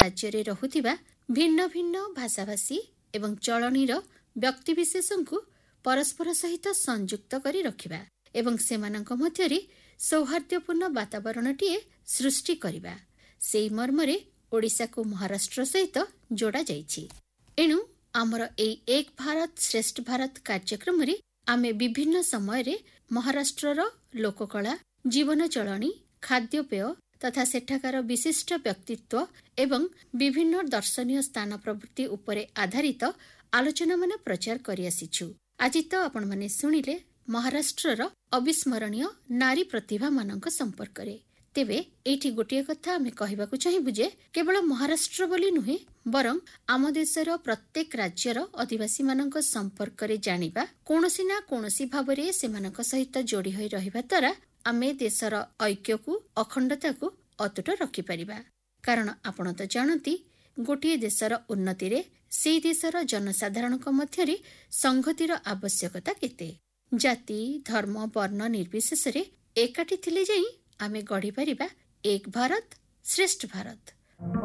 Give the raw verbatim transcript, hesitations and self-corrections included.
ରାଜ୍ୟରେ ରହୁଥିବା ଭିନ୍ନ ଭିନ୍ନ ଭାଷାଭାଷୀ ଏବଂ ଚଳଣୀର ବ୍ୟକ୍ତିବିଶେଷଙ୍କୁ ପରସ୍ପର ସହିତ ସଂଯୁକ୍ତ କରି ରଖିବା ଏବଂ ସେମାନଙ୍କ ମଧ୍ୟରେ ସୌହାର୍ଦ୍ଦ୍ୟପୂର୍ଣ୍ଣ ବାତାବରଣଟିଏ ସୃଷ୍ଟି କରିବା। ସେହି ମର୍ମରେ ଓଡ଼ିଶାକୁ ମହାରାଷ୍ଟ୍ର ସହିତ ଯୋଡ଼ାଯାଇଛି। ଏଣୁ ଆମର ଏହି ଏକ ଭାରତ ଶ୍ରେଷ୍ଠ ଭାରତ କାର୍ଯ୍ୟକ୍ରମରେ ଆମେ ବିଭିନ୍ନ ସମୟରେ ମହାରାଷ୍ଟ୍ରର ଲୋକକଳା, ଜୀବନଚଳଣୀ, ଖାଦ୍ୟପେୟ ତଥା ସେଠାକାର ବିଶିଷ୍ଟ ବ୍ୟକ୍ତିତ୍ୱ ଏବଂ ବିଭିନ୍ନ ଦର୍ଶନୀୟ ସ୍ଥାନ ପ୍ରଭୃତି ଉପରେ ଆଧାରିତ ଆଲୋଚନାମାନ ପ୍ରଚାର କରିଆସିଛୁ। ଆଜି ତ ଆପଣମାନେ ଶୁଣିଲେ ମହାରାଷ୍ଟ୍ରର ଅବିସ୍ମରଣୀୟ ନାରୀ ପ୍ରତିଭାମାନଙ୍କ ସମ୍ପର୍କରେ। ତେବେ ଏଇଠି ଗୋଟିଏ କଥା ଆମେ କହିବାକୁ ଚାହିଁବୁ ଯେ କେବଳ ମହାରାଷ୍ଟ୍ର ବୋଲି ନୁହେଁ, ବରଂ ଆମ ଦେଶର ପ୍ରତ୍ୟେକ ରାଜ୍ୟର ଅଧିବାସୀମାନଙ୍କ ସମ୍ପର୍କରେ ଜାଣିବା, କୌଣସି ନା କୌଣସି ଭାବରେ ସେମାନଙ୍କ ସହିତ ଯୋଡ଼ି ହୋଇ ରହିବା ଦ୍ୱାରା ଆମେ ଦେଶର ଐକ୍ୟକୁ, ଅଖଣ୍ଡତାକୁ ଅତୁଟ ରଖିପାରିବା। କାରଣ ଆପଣ ତ ଜାଣନ୍ତି, ଗୋଟିଏ ଦେଶର ଉନ୍ନତିରେ ସେହି ଦେଶର ଜନସାଧାରଣଙ୍କ ମଧ୍ୟରେ ସଂହତିର ଆବଶ୍ୟକତା କେତେ। ଜାତି, ଧର୍ମ, ବର୍ଣ୍ଣ ନିର୍ବିଶେଷରେ ଏକାଠି ଥିଲେ ଯାଇ ଆମେ ଗଢ଼ିପାରିବା ଏକ ଭାରତ ଶ୍ରେଷ୍ଠ ଭାରତ।